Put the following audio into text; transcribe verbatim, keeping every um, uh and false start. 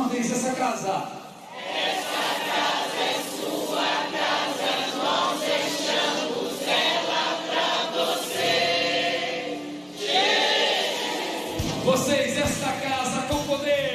uma vez, essa casa. Essa casa é sua casa, nós deixamos ela pra você. Vocês, esta casa com poder.